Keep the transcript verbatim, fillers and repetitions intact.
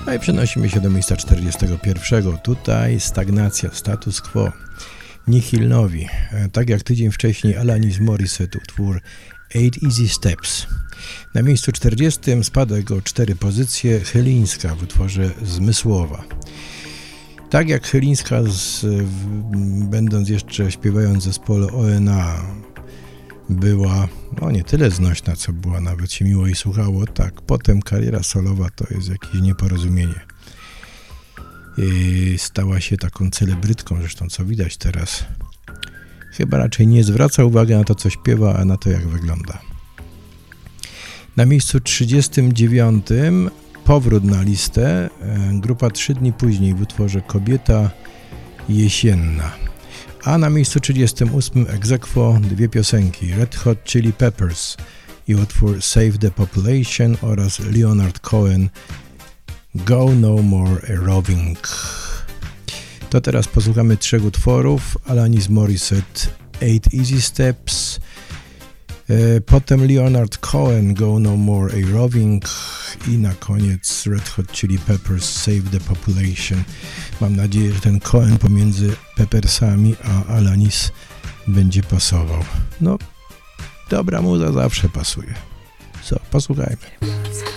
No i przenosimy się do miejsca czterdziestego pierwszego. Tutaj stagnacja, status quo. Nihil novi. Tak jak tydzień wcześniej Alanis Morissette, utwór Eight Easy Steps. Na miejscu czterdziestym spadek o cztery pozycje Chylińska w utworze Zmysłowa. Tak jak Chylińska, z, w, będąc jeszcze śpiewając w zespole O N A, była no nie tyle znośna, co była, nawet się miło jej słuchało, tak potem kariera solowa to jest jakieś nieporozumienie. I stała się taką celebrytką, zresztą co widać teraz. Chyba raczej nie zwraca uwagi na to, co śpiewa, a na to, jak wygląda. Na miejscu trzydziestym dziewiątym powrót na listę, grupa trzy dni później w utworze Kobieta jesienna. A na miejscu trzydziestym ósmym ex aequo dwie piosenki, Red Hot Chili Peppers i utwór Save the Population oraz Leonard Cohen Go No More Roving. To teraz posłuchamy trzech utworów, Alanis Morissette Eight Easy Steps, potem Leonard Cohen Go No More Roving i na koniec Red Hot Chili Peppers Save the Population. Mam nadzieję, że ten Cohen pomiędzy Peppersami a Alanis będzie pasował. No, dobra muza zawsze pasuje. Co, posłuchajmy.